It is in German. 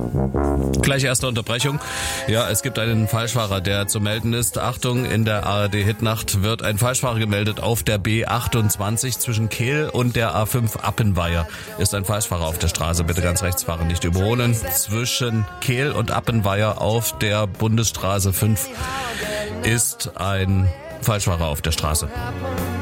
Gleich erste Unterbrechung. Ja, es gibt einen Falschfahrer, der zu melden ist. Achtung, in der ARD-Hitnacht wird ein Falschfahrer gemeldet auf der B28 zwischen Kehl und der A5 Appenweier. Ist ein Falschfahrer auf der Straße. Bitte ganz rechts fahren, nicht überholen. Zwischen Kehl und Appenweier auf der Bundesstraße 5 ist ein Falschfahrer auf der Straße.